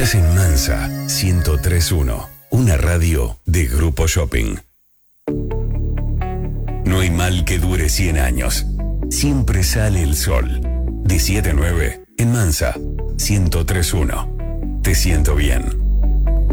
Estás en Mansa 103.1, una radio de Grupo Shopping. No hay mal que dure 100 años. Siempre sale el sol. De 7 a 9, en Mansa 103.1. Te siento bien.